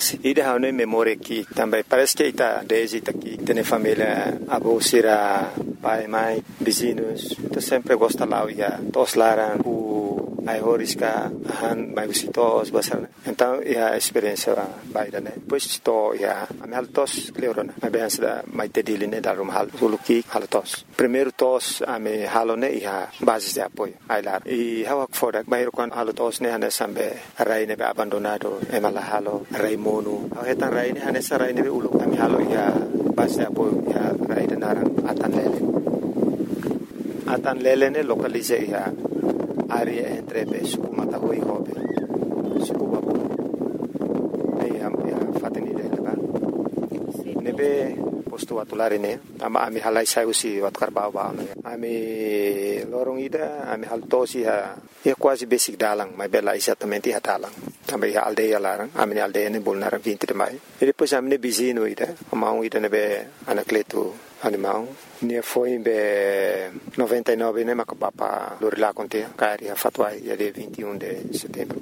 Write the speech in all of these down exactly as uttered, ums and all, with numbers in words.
base. E há uma memória que também parece que está desde aqui, tem família, avô, sira, pai, mãe, vizinhos, então sempre gosta lá, ia todos lá, o ai horisca, han mai visitos basar. Então é a experiência baida, né? Depois estou ia a minha tos cleorona, mas bem essa mai tedili né dar um hal, soluki halatos. Primeiro tos a me halone ia base de apoio, ai lá. E hawak fora, bairro quando halatos né hane sambe rai ne abandonado, emala halo, rai mono. Hetan rai ne hane sa rai ne ulu kami halo ia base de apoio ia rai de narang atan lele. Atan lele ne localize ia área entre be suku mataho e hobe suku babu nei am ya fateni de ba nebe posto atulare ne ama ami halai sai usi wat karbau ba ami lorong ida ami haltosi ha é quase basic dalang mas bela exatamente ha dalang também a aldeia larang ami aldeia ne bolnar vinte de maio e depois ami ne bizino ida amau ida nebe anacleto animal ne foi em noventa e nove né mas papa lor lá conte cari a fatwai dia vinte e um de setembro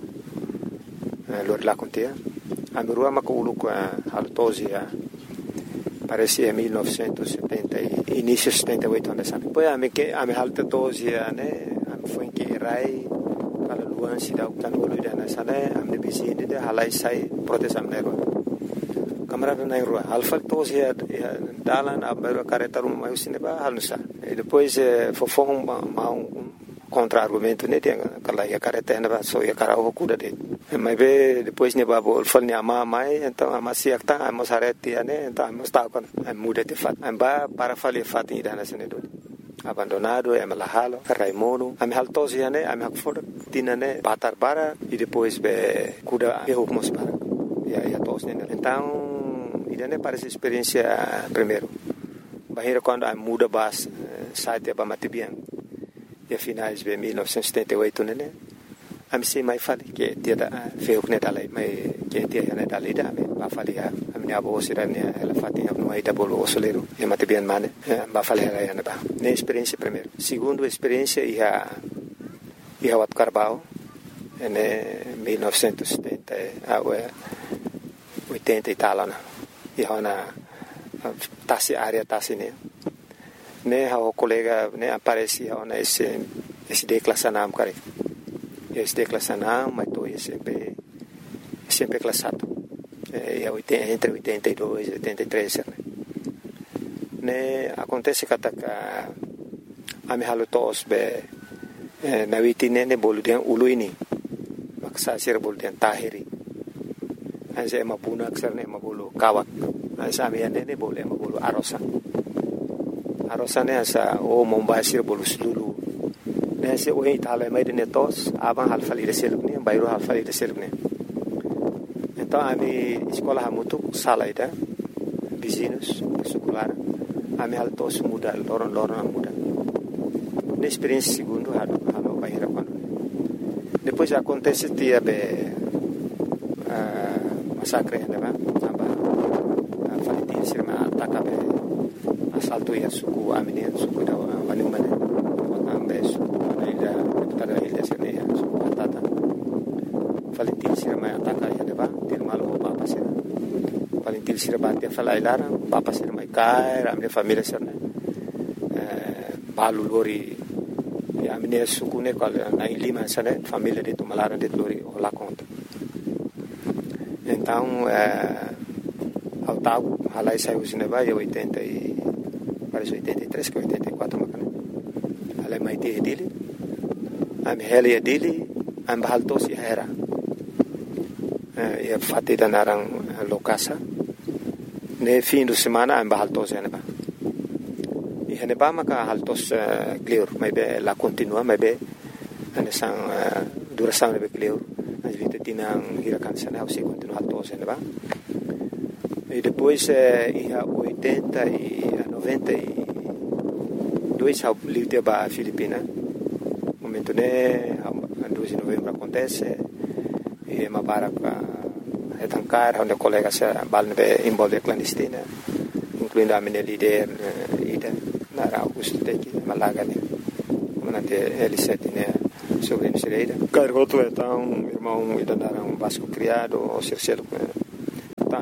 lor lá conte a rua maculu com a altosia parecia mil novecentos e setenta e início de setenta e oito anos depois a me que a me altosia né a foi que rai para luan se dá o canolo da nessa né a me bizine de halai sai proteção nego camarada na rua alfa tosi ya dalan abaru careta rum mai usine ba halusa e depois fofong ma um contra argumento ne tem aquela ya careta na ba so ya cara o cuda de mas be depois ne ba bol fal ne ama mai então ama siakta ama sareti ne então ama sta con muda de fat amba para fali fat ida na sene do abandonado é malahalo raimono am haltosi ne am hakfor tinane batar para e depois be cuda e hukmos para ya ya tos ne então ida ne parece experiência primeiro bahira quando a muda bas site ba matibian e finais de mil novecentos e setenta e oito né a me sei mai fale que dia da feu que dala mai que dia né dala ida me ba fale a minha avó sira ne ela fatinha no aí da bolo osoleiro e matibian mane ba fale ela né ba ne experiência primeiro segundo experiência ia ia wat carbao né mil novecentos e setenta a oitenta e tal né e hona tasi área tasi ne ne ha o colega ne aparece hona esse esse declassanam cara esse declassanam mas tô sempre sempre classado é oitenta entre oitenta e dois e oitenta e três né ne acontece que a a me halo tos be na vitine ne boludian uluini maksa sir boludian tahiri anse mapuna aksarne mabulu kawak ansa miane ne bole mabulu arosa arosa ne asa o mombasir bolu sulu ne se o itala mai de netos aban halfali de selubne bairo halfali de selubne então a mi escola hamutu salaida vizinhos secular a mi altos muda loron loron muda ne experiência segundo halo halo baira quando depois acontece dia be massacre ne ba aba faliti sirma ataka be assalto ya suku amine suku da wani umane ambe suku ida tada ida sene suku atata faliti sirma ataka ya ne ba tirmalo papa sira faliti sirma te fala ilara papa sirma kai amne família sirne balu lori ya amine suku ne kal na ilima sane família de tumalara de lori la conta. Então, ao tal, a lei saiu de Neva em oitenta e parece oitenta e três que oitenta e quatro macana. A lei mais de dele, a minha dele, a minha haltos e era. E a fatida narang locasa. Ne fim de semana a minha haltos e Neva. E a Neva maca haltos clear, mas be lá continua, mas be a nessa duração nebe clear. A gente tinha hirakan sana o se continua altos né ba e depois em oitenta e noventa e dois ao livre ba Filipina momento né dois de novembro acontece e uma barca é tancar onde colega se balne envolve clandestina incluindo a minha líder ida na Augusto Teki Malaga né manante L sete né sobre Misereira. Cargoto então, irmão, ainda andaram um vasco criado, ou cerceiro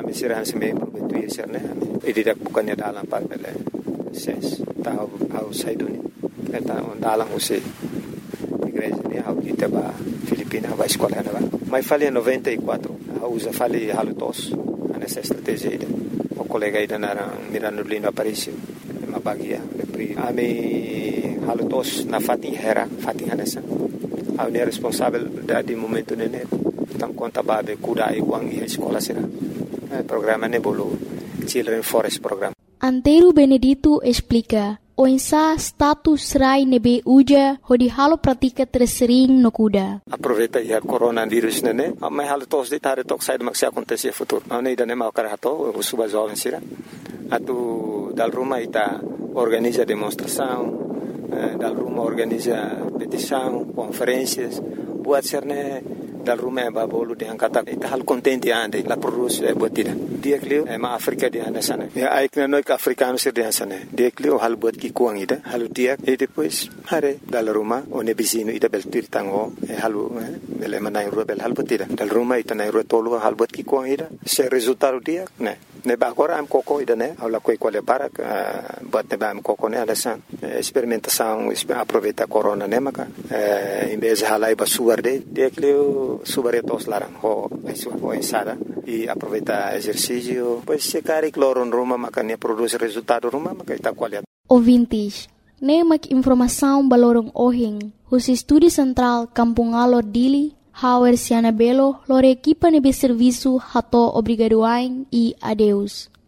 Ami sirahan sa may probetuir sir na ami. Ididak bukannya dalam par pele ses tahu au saiduni. Eta dalam usi igreja ni au kita ba Filipina ba escola na ba. Mai fali em noventa e quatro. Au usa fali halutos nessa estratégia ida. O colega ida na Mirano Lino Aparicio. Ma bagia pri ami halutos na fatin hera fatin hanesa. Au ni responsável dadi momento nene. Tam conta babe kuda iguang i escola sira. Programa nebolo Children Forest Program. Antero Benedito explica o ensa status rai nebe uja hodi halo pratika tersering no kuda. Aproveita ya coronavírus nene, mas halo tos de tare tok sai mak se acontecer futuro. Não nem dane mau karato, o suba jovem sira. Atu dal Roma ita organiza demonstração, dal Roma organiza petição, conferências, buat serne dal Roma ba bolu de angkata ita hal contente ande la produz e botida dia klio e ma Afrika dia nasana ya ai kna noi ka africano sir dia nasana dia klio hal bot ki kuang ida halu dia e depois hare dal Roma o ne bizino ida bel tir tango e halu bel manai rubel hal botida dal Roma ita nai rotolo hal bot ki kuang ida se resultado dia ne ne ba agora am coco ida ne ala coi quale para bot ne ba am coco ne ala san experimentação aproveita corona ne maka em vez de halai ba suar de dia klio subaretos larang ho ho ensada e aproveita exercício pois se cari cloron Roma makanya produz resultado Roma maka ita qualidade. Ouvintes, nemak informação balorong ohing, os estúdio central Kampung Alor Dili, Hauer Siana Belo, lore equipa nebe serviço hato obrigadoain e adeus.